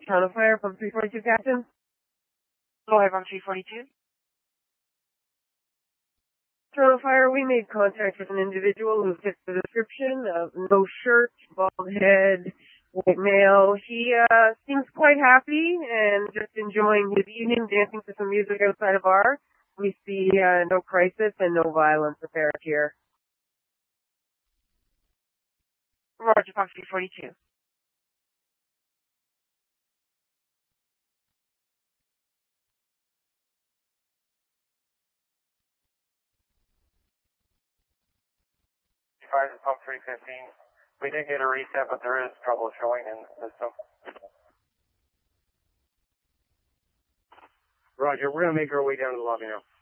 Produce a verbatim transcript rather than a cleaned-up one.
Toronto Fire, pump three forty-two, Captain. Go ahead, pump three forty-two. Toronto Fire, we made contact with an individual who fits the description of no shirt, bald head, white male. He uh, seems quite happy and just enjoying his evening, dancing to some music outside a bar. We see uh, no crisis and no violence apparent here. Roger, pump three forty-two. Five to pump three fifteen. We did get a reset, but there is trouble showing in the system. Roger, we're going to make our way down to the lobby now.